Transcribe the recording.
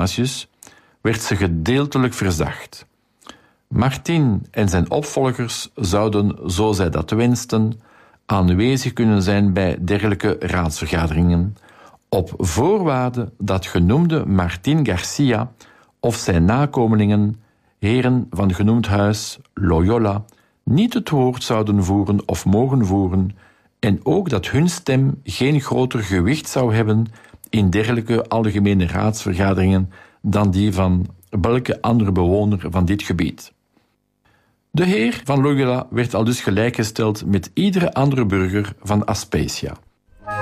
Ignatius, werd ze gedeeltelijk verzacht. Martin en zijn opvolgers zouden, zo zij dat wensten, aanwezig kunnen zijn bij dergelijke raadsvergaderingen, op voorwaarde dat genoemde Martin Garcia of zijn nakomelingen, heren van genoemd huis Loyola, niet het woord zouden voeren of mogen voeren, en ook dat hun stem geen groter gewicht zou hebben in dergelijke algemene raadsvergaderingen dan die van welke andere bewoner van dit gebied. De heer van Loyola werd aldus gelijkgesteld met iedere andere burger van Aspasia.